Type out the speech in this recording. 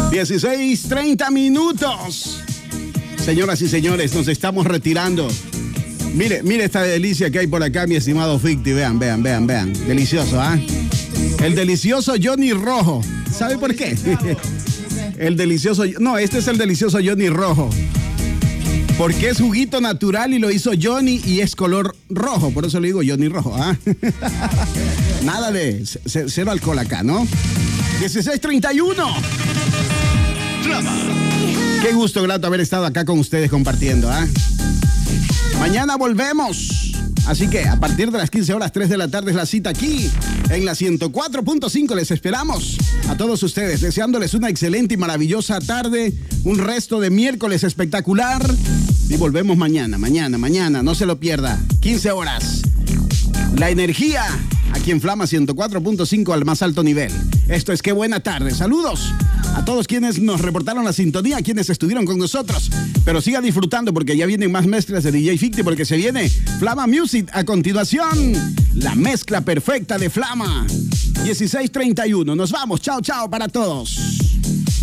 16:30 minutos. Señoras y señores, nos estamos retirando. Mire esta delicia que hay por acá, mi estimado Ficti. Vean. Delicioso, ¿ah? El delicioso Johnny Rojo. ¿Sabe por qué? El delicioso... No, este es el delicioso Johnny Rojo. Porque es juguito natural y lo hizo Johnny y es color rojo. Por eso le digo Johnny Rojo, ¿ah? Nada de cero alcohol acá, ¿no? 16:31. Qué gusto, grato haber estado acá con ustedes compartiendo, ¿ah? Mañana volvemos. Así que a partir de las 15 horas, 3 de la tarde es la cita aquí en la 104.5. Les esperamos a todos ustedes, deseándoles una excelente y maravillosa tarde, un resto de miércoles espectacular. Y volvemos mañana, no se lo pierda. 15 horas. La energía aquí en Flama 104.5 al más alto nivel. Esto es Qué Buena Tarde. Saludos a todos quienes nos reportaron la sintonía, quienes estuvieron con nosotros. Pero siga disfrutando porque ya vienen más mezclas de DJ Ficti, porque se viene Flama Music a continuación. La mezcla perfecta de Flama. 16:31. Nos vamos. Chao para todos.